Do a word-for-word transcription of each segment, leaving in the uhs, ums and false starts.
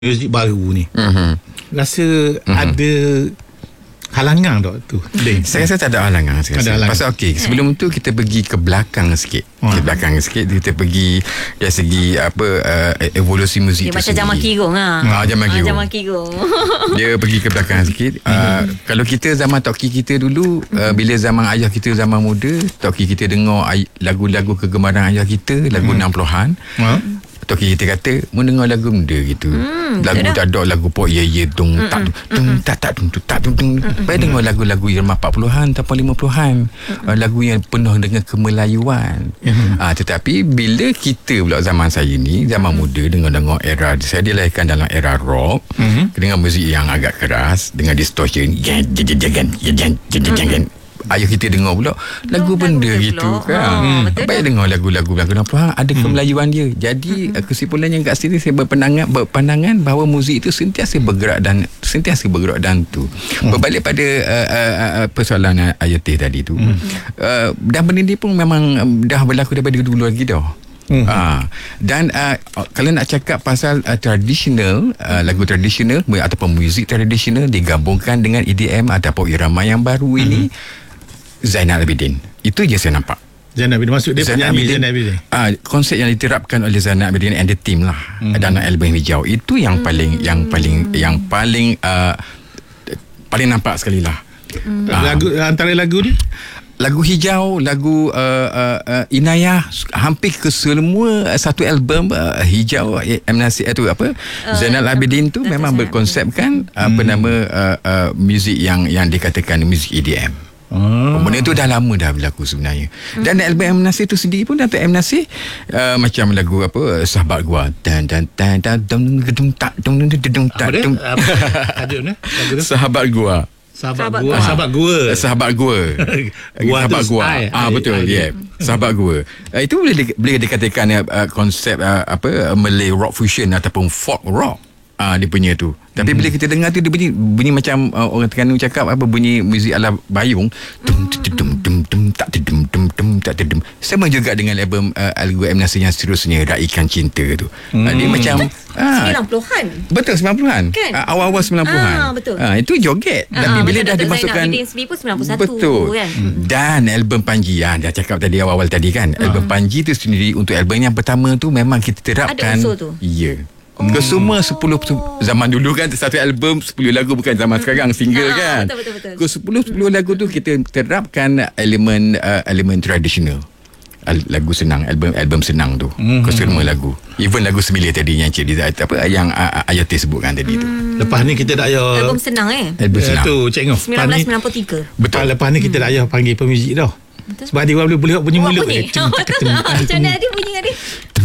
muzik baru ni, mm-hmm. rasa mm-hmm. ada halangan tak tu? Din. Saya rasa tak ada halangan. Saya rasa. Pasal okey, sebelum tu kita pergi ke belakang sikit. Hmm. Ke belakang sikit kita pergi dari segi apa uh, evolusi muzik dia tu macam zaman kirung ah. Ha, zaman kirung. Ha, zaman kirung. Dia pergi ke belakang sikit. Uh, kalau kita zaman Tok Ki kita dulu, uh, bila zaman ayah kita zaman muda, Tok Ki kita dengar ay- lagu-lagu kegemaran ayah kita, lagu hmm. enam puluhan. Hmm. Tok Ki kita kata mendengar lagu benda gitu. Hmm, lagu tak ada lagu pop ye ye dong tak dong tak tak dong tak dong. Pai dengar lagu-lagu yang empat puluhan ataupun lima puluhan. Uh, lagu yang penuh dengan kemelayuan. Hmm. Uh, tetapi bila kita pula zaman saya ni, zaman muda, dengar-dengar era, saya dilahirkan dalam era rock, hmm. dengan muzik yang agak keras, dengan distortion, jangan jangan jangan jangan. Ayah kita dengar pula lagu oh, benda lagu gitu pula. kan. Oh, hmm. Baik dengar lagu-lagu lagu enam puluhan ada hmm. kemelayuan dia. Jadi hmm. kesimpulannya kat sini saya berpandangan berpandangan bahawa muzik itu sentiasa bergerak dan sentiasa bergerak dan tu. Hmm. Berbalik pada uh, uh, uh, persoalan ayah teh tadi tu. Hmm. Uh, dan benda ni pun memang dah berlaku daripada dulu lagi dah. Hmm. Uh, dan uh, kalau nak cakap pasal uh, tradisional, uh, lagu tradisional ataupun muzik tradisional digabungkan dengan E D M ataupun irama yang baru hmm. ini, Zainal Abidin. Itu je saya nampak. Zainal Abidin masuk dia Zainal penyanyi Abidin, Zainal Abidin. Ah, konsep yang diterapkan oleh Zainal Abidin and the team lah hmm. dalam album Hijau itu yang paling hmm. yang paling yang paling uh, paling nampak sekali lah. Hmm. Ah. Lagu antara lagu ni, lagu Hijau, lagu uh, uh, uh, Inayah, hampir ke semua uh, satu album uh, Hijau M. Nasir itu apa uh, Zainal Abidin tu memang berkonsepkan hmm. apa nama uh, uh, muzik yang yang dikatakan muzik E D M. Oh. Benda tu dah lama dah berlaku sebenarnya. Hmm. Dan album M. Nasir tu sendiri pun Datuk M. Nasir uh, macam lagu apa Sahabat Gua dan dan dan dan dum gedung tak dum gedung tak dum Sahabat Gua. Sahabat Gua. Sahabat Gua. Sahabat Gua. Sahabat Gua. Ah betul, ya. Yeah. Sahabat Gua. Uh, itu boleh di, boleh dikatakan uh, konsep uh, apa Malay rock fusion ataupun folk rock. Ah dia punya tu. Tapi hmm. bila kita dengar tu dia bunyi bunyi macam uh, orang Terengganu cakap apa bunyi muzik ala bayung. Dum dum dum dum tak dum dum dum tak dum. Sama juga dengan album uh, lagu M. Nasir yang seterusnya Raikan Cinta tu. Hmm. Uh, dia macam ah, sembilan puluhan. Betul sembilan puluhan. Kan? Uh, awal-awal sembilan puluhan. Ah betul. Uh, itu joget. Ah, tapi bila betul, dah betul, dimasukkan Zainal Abidin sendiri pun sembilan puluh satu betul. Kan. Hmm. Dan album Panji ah dah cakap tadi awal-awal tadi kan. Hmm. Album Panji tu sendiri untuk album yang pertama tu memang kita terapkan. Ada unsur tu. Ya. Ke semua sepuluh zaman dulu kan satu album sepuluh lagu bukan zaman sekarang single ah, kan. Betul betul betul. Ke sepuluh sepuluh lagu tu kita terapkan elemen uh, elemen tradisional. Lagu senang, album album senang tu. Mm-hmm. Ke semua lagu. Even lagu Sembilan tadi yang Cik Diza apa yang uh, Ayah Teh sebutkan tadi tu. Hmm. Lepas ni kita dah ayah album senang eh. Album senang. Tu Cik Ngoh. seribu sembilan ratus sembilan puluh tiga. Betul. Lepas ni kita dah ayah panggil pemuzik dah. Betul. Sebab dia boleh boleh bunyi mulut. Macam mana dia bunyi tadi?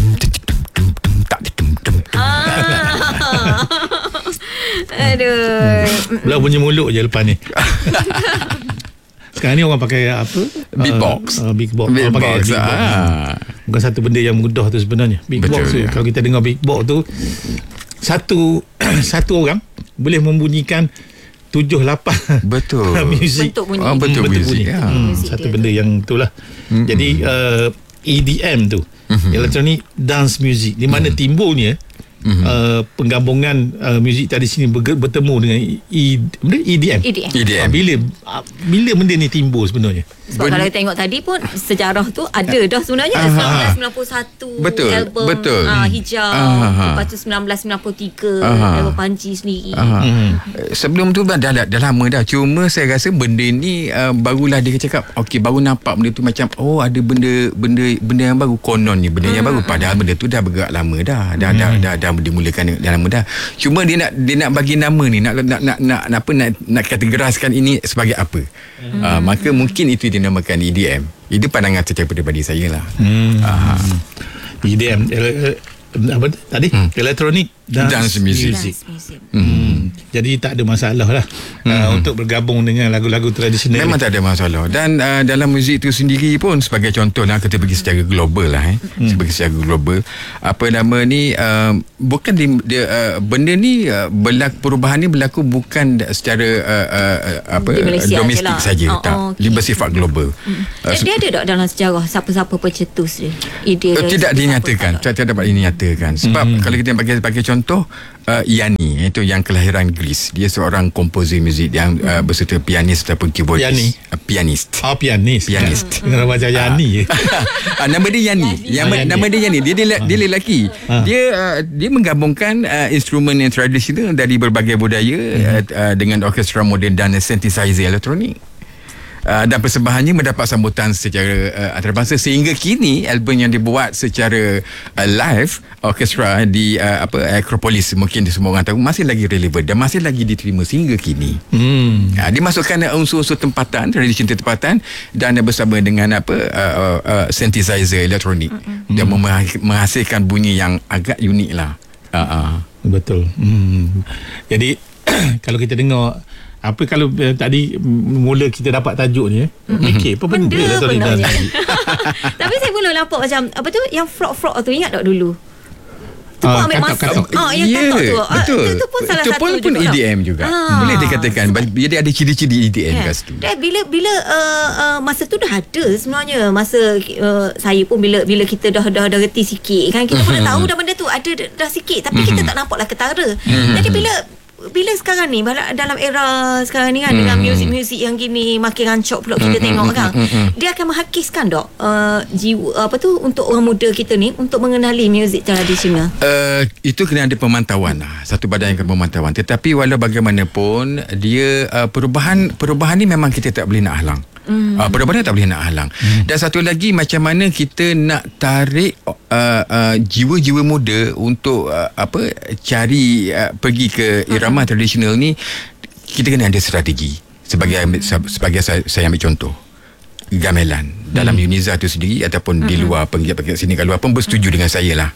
Aduh. Belah bunyi mulut je lepas ni. Sekarang ni orang pakai apa? Beatbox. Uh, uh, beatbox. Beatbox. Orang pakai beatbox. Ah. Bukan satu benda yang mudah tu sebenarnya. Beatbox betul, tu. Ya. Kalau kita dengar beatbox tu, satu satu orang boleh membunyikan tujuh lapan betul. Muzik. Bentuk bunyi. Oh, betul, bentuk muzik. bunyi. Ya. Hmm, Muzik satu dia benda tu. yang itulah. Mm-hmm. Jadi uh, E D M tu, mm-hmm. Electronic Dance Music, di mana mm-hmm. timbulnya mm-hmm. uh, penggabungan uh, muzik tradisi ni bertemu dengan E, E D M. E D M. E D M. Bila bila benda ni timbul sebenarnya? Sebab ben- kalau kita tengok tadi pun sejarah tu ada dah sebenarnya. Aha. seribu sembilan ratus sembilan puluh satu Betul, album betul. Uh, Hijau. Aha. Lepas tu seribu sembilan ratus sembilan puluh tiga Aha. album Panji sendiri. Hmm. Sebelum tu dah, dah, dah lama dah. Cuma saya rasa benda ni uh, barulah dia cakap okey baru nampak benda tu macam oh ada benda benda benda yang baru kononnya benda hmm. yang baru padahal benda tu dah bergerak lama dah. Dah hmm. dah, dah dah dah dimulakan dah lama dah. Cuma dia nak dia nak bagi nama ni nak nak nak nak, nak apa nak nak kategoriskan ini sebagai apa. Hmm. Uh, maka mungkin itu dinamakan E D M. Itu pandangan secara peribadi saya lah. Hmm. Uh. E D M apa tadi? Hmm. Electronic Dance, Dance Music. music. Dance music. Hmm. Jadi tak ada masalah lah hmm. uh, untuk bergabung dengan lagu-lagu tradisional. Memang tak ada masalah. Dan uh, dalam muzik itu sendiri pun sebagai contoh lah kita pergi secara global lah eh. Hmm. Sebagai secara global apa nama ni uh, bukan di, dia, uh, benda ni uh, berlaku, perubahan ni berlaku bukan secara uh, uh, apa domestik saja oh, tak oh, okay. Dia bersifat global. Hmm. Uh, dia ada tak dalam sejarah siapa-siapa pencetus dia? Ide uh, tidak dinyatakan. Tak dapat dinyatakan. Sebab hmm. kalau kita pakai pakai contoh uh, Yanni, itu yang kelahiran Greece. Dia seorang komposer muzik yang uh, berserta pianis ataupun keyboardist. Yanni? Uh, pianist. Oh, pianis. Pianist. Dengar macam Yani. Ah, nama dia Yani. Yang Ah, Yani. nama dia Yani. Dia dia, dia lelaki. Ah. Dia uh, dia menggabungkan uh, instrumen yang tradisional dari berbagai budaya uh, uh, dengan orkestra moden dan synthesizer elektronik. Uh, dan persembahannya mendapat sambutan secara uh, antarabangsa sehingga kini album yang dibuat secara uh, live orkestra di uh, apa Acropolis, mungkin semua orang tahu, masih lagi relevan dan masih lagi diterima sehingga kini. Hmm. Uh, dimasukkan uh, unsur-unsur tempatan, tradisi tempatan dan uh, bersama dengan apa uh, uh, uh, synthesizer elektronik mm-hmm. dan mengha- menghasilkan bunyi yang agak unik lah. Uh, uh. Betul. Hmm. Jadi kalau kita dengar apa kalau uh, tadi mula kita dapat tajuk ni eh fikir apa benda lah tu sebenarnya. Tapi saya belum nampak macam apa tu yang frog-frog tu, ingat tak dulu? Tu pun Ah, ambil masa. katok-katok. Ah, yang Ya, katok tu. Ah, betul. Itu, itu pun salah itu satu pun, pun juga. E D M juga. Ah. Boleh dikatakan jadi ada ciri-ciri E D M Kan? kat situ. Dan bila bila uh, uh, masa tu dah ada sebenarnya, masa uh, saya pun bila bila kita dah dah dah reti sikit kan, kita pun dah tahu dah benda tu ada dah, dah sikit, tapi kita tak nampaklah ketara. Jadi bila bila sekarang ni dalam era sekarang ni kan, mm. dengan muzik-muzik yang gini makin rancak pula kita mm, tengok mm, kan, mm, mm. dia akan menghakiskan dok uh, jiwa apa tu untuk orang muda kita ni untuk mengenali muzik tradisional. Uh, itu kena ada pemantauan lah. Satu badan yang kena pemantauan. Tetapi walau bagaimanapun dia uh, perubahan perubahan ni memang kita tak boleh nak halang. Mm. Uh, perubahan tak boleh nak halang. Mm. Dan satu lagi, macam mana kita nak tarik uh, uh, jiwa-jiwa muda untuk uh, apa cari uh, pergi ke irama mm. tradisional ni, kita kena ada strategi. Sebagai sebagai saya, saya ambil contoh gamelan mm. dalam UNIZA tu sendiri ataupun mm-hmm. di luar penggiat-penggiat sini kat luar pun bersetuju mm. dengan saya lah.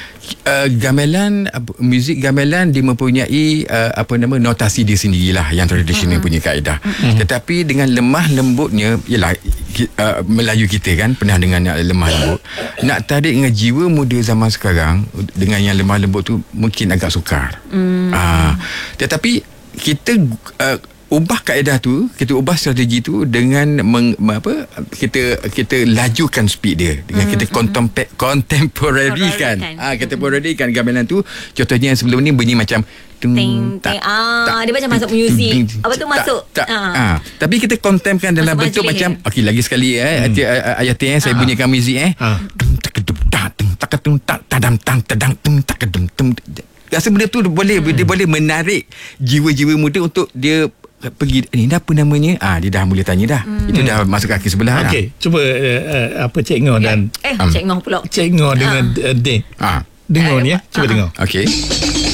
Uh, gamelan uh, muzik gamelan dia mempunyai uh, apa nama notasi dia sendirilah yang tradisional mm-hmm. punya kaedah. Mm-hmm. Tetapi dengan lemah lembutnya, ialah uh, Melayu kita kan pernah dengan yang lemah lembut, nak tarik dengan jiwa muda zaman sekarang dengan yang lemah lembut tu mungkin agak sukar. Mm. Uh, tetapi kita uh, ubah kaedah tu, kita ubah strategi tu dengan meng, apa kita kita lajukan speed dia dengan mm, kita contem- contemporary kan ah contemporary kan gamelan tu. Contohnya sebelum ni bunyi macam ting ting ah dia macam masuk muzik apa tu masuk ah tapi kita contemkan dalam bentuk macam okey lagi sekali eh ayat eh saya bunyikan muzik eh rasa benda tu boleh dia boleh menarik jiwa-jiwa muda untuk dia pergi ni apa namanya, ah dia dah boleh tanya dah. Hmm. Itu dah masuk kaki sebelah. Okey, cuba uh, uh, apa Cik Ngor dan eh um, Cik Ngor pula. Cik Ngor dengan uh, Ding. Ah. Dengar ni ya. Cuba uh, dengar. Okey.